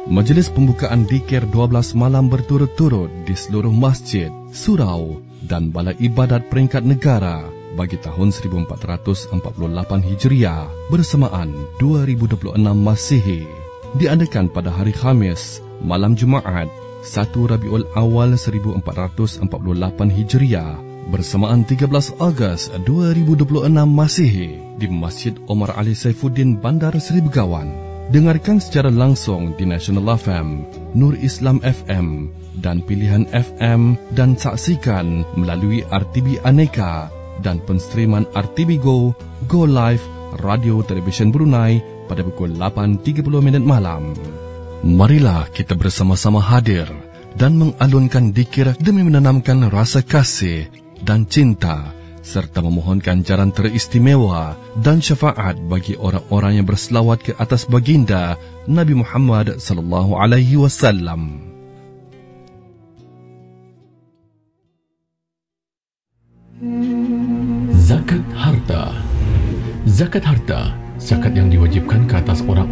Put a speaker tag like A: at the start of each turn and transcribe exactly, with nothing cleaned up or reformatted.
A: Majlis pembukaan dikir dua belas malam berturut-turut di seluruh masjid, surau dan balai ibadat peringkat negara bagi tahun seribu empat ratus empat puluh lapan Hijriah bersamaan dua ribu dua puluh enam Masihi diadakan pada hari Khamis, malam Jumaat, satu Rabiul Awal seribu empat ratus empat puluh lapan Hijriah bersamaan tiga belas Ogos dua ribu dua puluh enam Masihi di Masjid Omar Ali Saifuddin, Bandar Seri Begawan. Dengarkan secara langsung di National F M, Nur Islam F M dan Pilihan F M dan saksikan melalui R T B Aneka dan penstreaman R T B Go, Go Live, Radio Televisyen Brunei pada pukul lapan tiga puluh minit malam. Marilah kita bersama-sama hadir dan mengalunkan dikir demi menanamkan rasa kasih dan cinta serta memohonkan jaran teristimewa dan syafaat bagi orang-orang yang berselawat ke atas baginda Nabi Muhammad sallallahu alaihi wasallam.
B: Zakat harta. Zakat harta, zakat yang diwajibkan ke atas orang